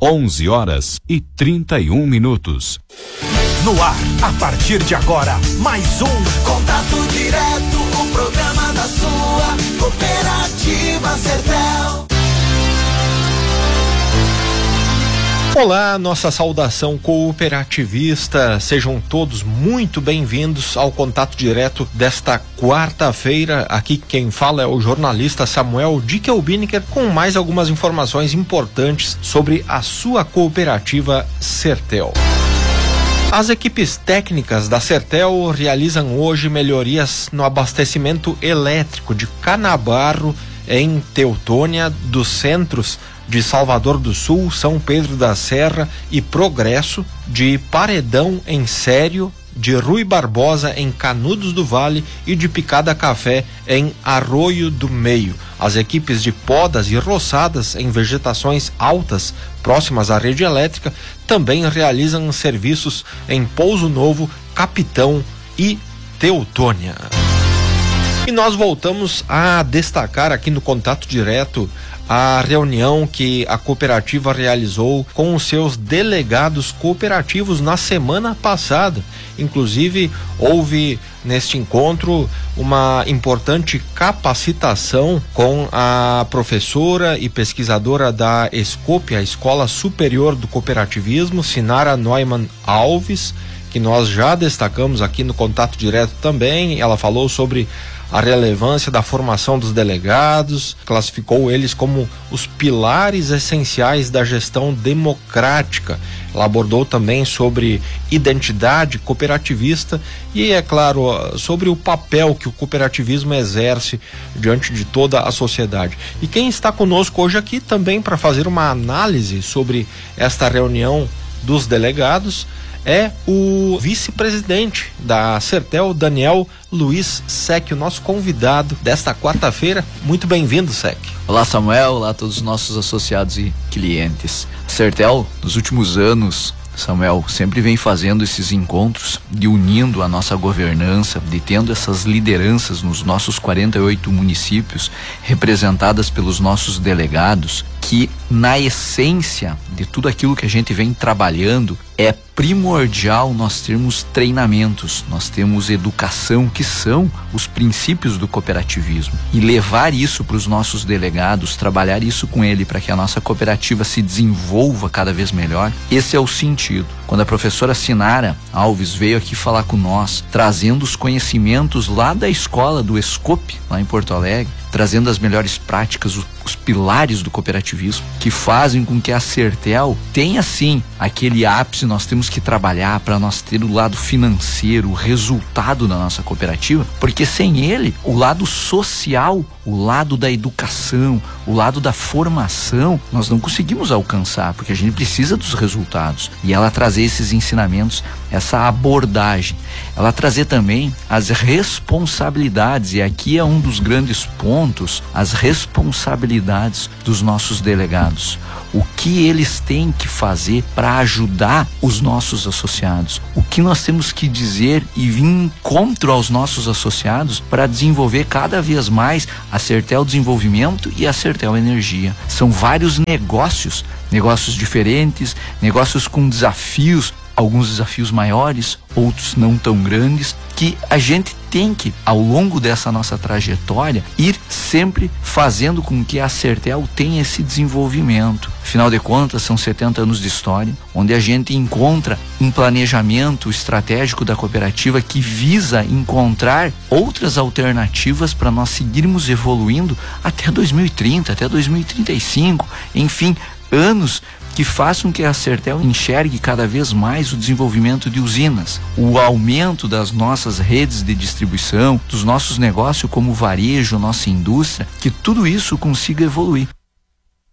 11h31. No ar, a partir de agora, mais um Contato Direto, o programa da sua Cooperativa Sertel. Olá, nossa saudação cooperativista, sejam todos muito bem-vindos ao Contato Direto desta quarta-feira. Aqui quem fala é o jornalista Samuel Dickelbiniker com mais algumas informações importantes sobre a sua cooperativa Sertel. As equipes técnicas da Sertel realizam hoje melhorias no abastecimento elétrico de Canabarro, em Teutônia, dos centros de Salvador do Sul, São Pedro da Serra e Progresso, de Paredão em Sério, de Rui Barbosa em Canudos do Vale e de Picada Café em Arroio do Meio. As equipes de podas e roçadas em vegetações altas próximas à rede elétrica também realizam serviços em Pouso Novo, Capitão e Teutônia. E nós voltamos a destacar aqui no Contato Direto a reunião que a cooperativa realizou com os seus delegados cooperativos na semana passada. Inclusive, houve neste encontro uma importante capacitação com a professora e pesquisadora da ESCOP, a Escola Superior do Cooperativismo, Sinara Neumann Alves, que nós já destacamos aqui no Contato Direto também. Ela falou sobre a relevância da formação dos delegados, classificou eles como os pilares essenciais da gestão democrática. Ela abordou também sobre identidade cooperativista e, é claro, sobre o papel que o cooperativismo exerce diante de toda a sociedade. E quem está conosco hoje aqui também para fazer uma análise sobre esta reunião dos delegados é o vice-presidente da Sertel, Daniel Luiz Sec, o nosso convidado desta quarta-feira. Muito bem-vindo, Sec. Olá, Samuel. Olá a todos os nossos associados e clientes. A Sertel, nos últimos anos, Samuel, sempre vem fazendo esses encontros de unindo a nossa governança, de tendo essas lideranças nos nossos 48 municípios, representadas pelos nossos delegados, que na essência de tudo aquilo que a gente vem trabalhando é primordial nós termos treinamentos, nós temos educação, que são os princípios do cooperativismo, e levar isso para os nossos delegados, trabalhar isso com ele para que a nossa cooperativa se desenvolva cada vez melhor. Esse é o sentido. Quando a professora Sinara Alves veio aqui falar com nós, trazendo os conhecimentos lá da escola do ESCOP, lá em Porto Alegre, trazendo as melhores práticas, os pilares do cooperativismo, que fazem com que a Sertel tenha sim aquele ápice. Nós temos que trabalhar para nós ter o lado financeiro, o resultado da nossa cooperativa, porque sem ele, o lado social, o lado da educação, o lado da formação, nós não conseguimos alcançar, porque a gente precisa dos resultados. E ela trazer esses ensinamentos, essa abordagem, ela trazer também as responsabilidades, e aqui é um dos grandes pontos, as responsabilidades dos nossos delegados. O que eles têm que fazer para ajudar os nossos associados? O que nós temos que dizer e vir em encontro aos nossos associados para desenvolver cada vez mais a Sertel Desenvolvimento e a Sertel Energia. São vários negócios diferentes, negócios com desafios, alguns desafios maiores, outros não tão grandes, que a gente tem que, ao longo dessa nossa trajetória, ir sempre fazendo com que a Sertel tenha esse desenvolvimento. Afinal de contas, são 70 anos de história, onde a gente encontra um planejamento estratégico da cooperativa que visa encontrar outras alternativas para nós seguirmos evoluindo até 2030, até 2035, enfim, anos que façam que a Sertel enxergue cada vez mais o desenvolvimento de usinas, o aumento das nossas redes de distribuição, dos nossos negócios como varejo, nossa indústria, que tudo isso consiga evoluir.